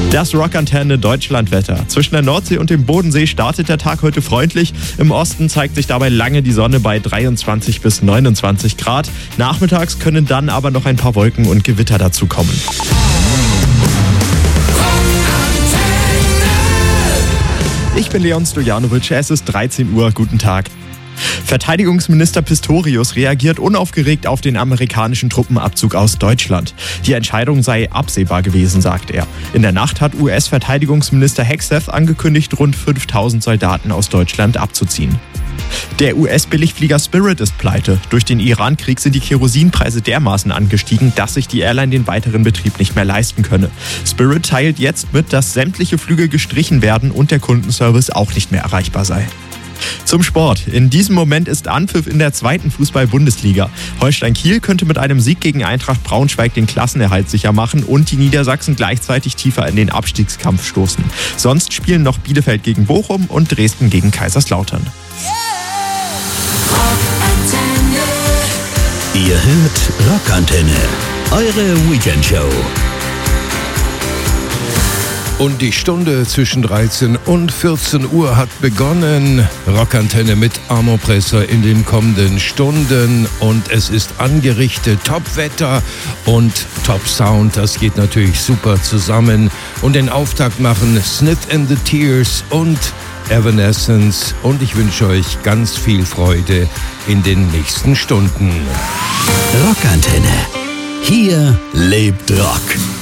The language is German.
Das Rockantenne Deutschlandwetter. Zwischen der Nordsee und dem Bodensee startet der Tag heute freundlich. Im Osten zeigt sich dabei lange die Sonne bei 23 bis 29 Grad. Nachmittags können dann aber noch ein paar Wolken und Gewitter dazukommen. Ich bin Leon Stojanovic, es ist 13 Uhr, guten Tag. Verteidigungsminister Pistorius reagiert unaufgeregt auf den amerikanischen Truppenabzug aus Deutschland. Die Entscheidung sei absehbar gewesen, sagt er. In der Nacht hat US-Verteidigungsminister Hegseth angekündigt, rund 5000 Soldaten aus Deutschland abzuziehen. Der US-Billigflieger Spirit ist pleite. Durch den Iran-Krieg sind die Kerosinpreise dermaßen angestiegen, dass sich die Airline den weiteren Betrieb nicht mehr leisten könne. Spirit teilt jetzt mit, dass sämtliche Flüge gestrichen werden und der Kundenservice auch nicht mehr erreichbar sei. Zum Sport. In diesem Moment ist Anpfiff in der 2. Fußball-Bundesliga. Holstein Kiel könnte mit einem Sieg gegen Eintracht Braunschweig den Klassenerhalt sicher machen und die Niedersachsen gleichzeitig tiefer in den Abstiegskampf stoßen. Sonst spielen noch Bielefeld gegen Bochum und Dresden gegen Kaiserslautern. Ihr hört Rockantenne, eure Weekendshow. Und die Stunde zwischen 13 und 14 Uhr hat begonnen. Rockantenne mit Arno Presser in den kommenden Stunden. Und es ist angerichtet, Top-Wetter und Top-Sound. Das geht natürlich super zusammen. Und den Auftakt machen Sniff and the Tears und Evanescence. Und ich wünsche euch ganz viel Freude in den nächsten Stunden. Rockantenne. Hier lebt Rock.